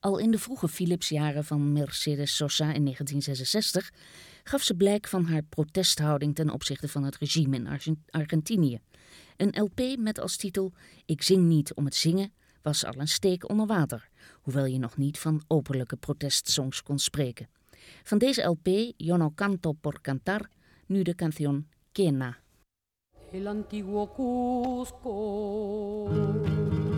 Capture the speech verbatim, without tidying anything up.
Al in de vroege Philips-jaren van Mercedes Sosa in negentien zesenzestig gaf ze blijk van haar protesthouding ten opzichte van het regime in Argent- Argentinië. Een L P met als titel Ik zing niet om het zingen was al een steek onder water, hoewel je nog niet van openlijke protestsongs kon spreken. Van deze L P, Yo no canto por cantar, nu de canción Quena. El antiguo Cusco